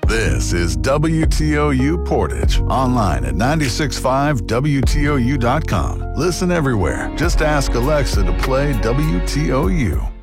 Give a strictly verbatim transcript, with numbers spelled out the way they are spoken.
This is W T O U Portage, online at nine six five W T O U dot com. Listen everywhere. Just ask Alexa to play W T O U.